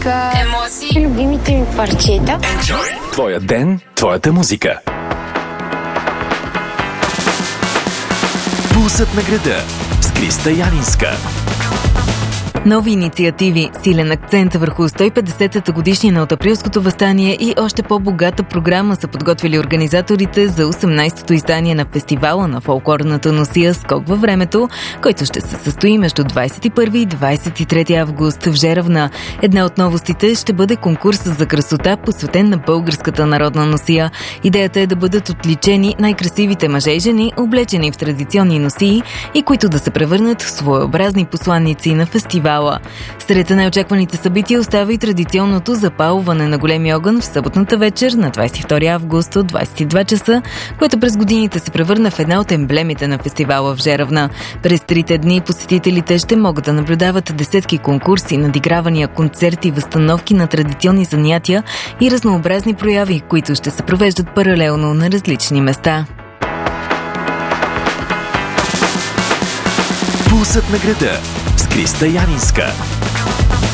Емоции. Любимите ми парчета. Твоя ден, твоята музика. Пулсът на града с Криста Янинска. Нови инициативи, силен акцент върху 150-та годишнина от Априлското въстание и още по-богата програма са подготвили организаторите за 18-то издание на фестивала на фолклорната носия "Скок във времето", който ще се състои между 21 и 23 август в Жеравна. Една от новостите ще бъде конкурс за красота, посветен на българската народна носия. Идеята е да бъдат отличени най-красивите мъже и жени, облечени в традиционни носии и които да се превърнат в своеобразни посланици на фестивала. Сред най-очакваните събития остава и традиционното запалване на големи огън в съботната вечер на 22 август от 22 часа, което през годините се превърна в една от емблемите на фестивала в Жеравна. През 3 дни посетителите ще могат да наблюдават десетки конкурси, надигравания, концерти, възстановки на традиционни занятия и разнообразни прояви, които ще се провеждат паралелно на различни места. Пулсът на града с Криста Янинска.